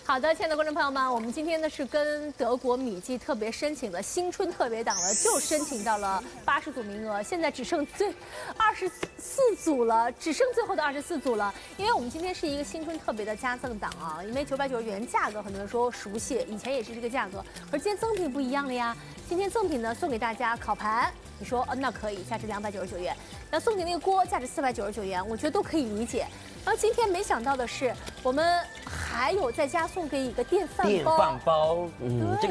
好的，亲爱的观众朋友们，我们今天呢是跟德国米记特别申请的新春特别档了，就申请到了80组名额，现在只剩24组了，只剩最后的24组了。因为我们今天是一个新春特别的加赠档啊，因为990元价格很多人说熟悉，以前也是这个价格，而今天赠品不一样了呀。今天赠品呢送给大家烤盘，你说那可以，价值299元，然后送给那个锅价值499元，我觉得都可以理解。然后今天没想到的是，我们还有再加送给一个电饭煲。 这个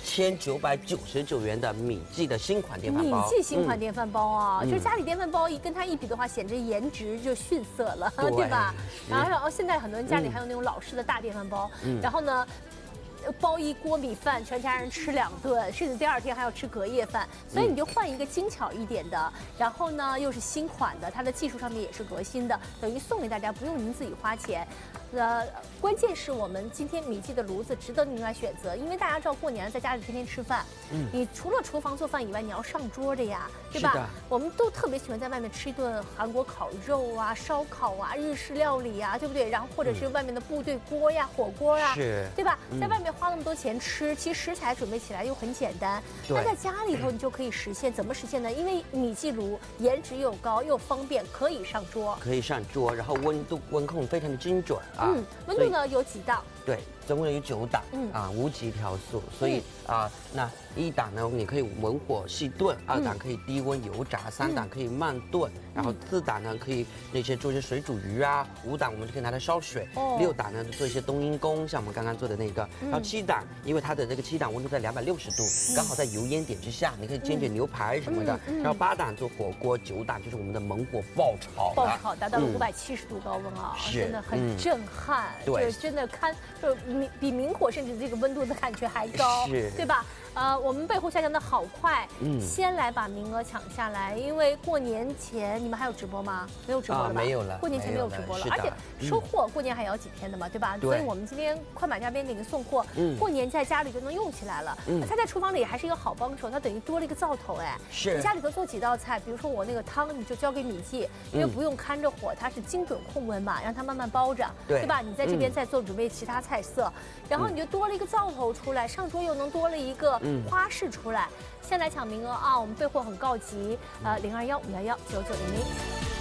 1999元的米记的新款电饭包。 米记新款电饭包啊，就是家里电饭煲跟它一比的话，显得颜值就逊色了，对吧？然后现在很多人家里还有那种老式的大电饭煲，然后呢，煲一锅米饭，全家人吃2顿，甚至第2天还要吃隔夜饭，所以你就换一个精巧一点的，然后呢又是新款的，它的技术上面也是革新的，等于送给大家，不用您自己花钱。关键是我们今天米记的炉子值得您来选择，因为大家知道过年在家里天天吃饭，你除了厨房做饭以外，你要上桌的呀，对吧？我们都特别喜欢在外面吃一顿韩国烤肉啊、烧烤啊、日式料理啊，对不对？然后或者是外面的部队锅呀、火锅啊，对吧？在外面花那么多钱吃，其实食材准备起来又很简单，那在家里头你就可以实现。怎么实现呢？因为米记炉颜值又高又方便，可以上桌， 然后温控非常的精准。 温度呢有几档？ 对，总共有9档无级调速，所以那1档呢你可以文火细炖，2档可以低温油炸，3档可以慢炖，然后4档呢可以做一些水煮鱼啊，5档我们就可以拿来烧水，6档呢做一些冬阴功，像我们刚刚做的那个，然后7档，因为它的这个7档温度在260度，刚好在油烟点之下，你可以煎牛排什么的，然后8档做火锅，9档就是我们的猛火爆炒达到了570度高温啊，真的很震撼， 对， 真的就比明火甚至这个温度的感觉还高，对吧？我们备货下降的好快，先来把名额抢下来，因为过年前你们还有直播吗？没有直播了吧？ 没有了， 过年前没有直播了，而且收货过年还要几天的嘛，对吧？所以我们今天快马加鞭给您送货，过年在家里就能用起来了。它在厨房里还是一个好帮手，它等于多了一个灶头，你家里头做几道菜，比如说我那个汤，你就交给米记，因为不用看着火，它是精准控温嘛，让它慢慢煲着，对吧？你在这边再做准备其他菜色，然后你就多了一个灶头出来，上桌又能多了一个花式出来。先来抢名额啊！我们备货很告急，0215119900。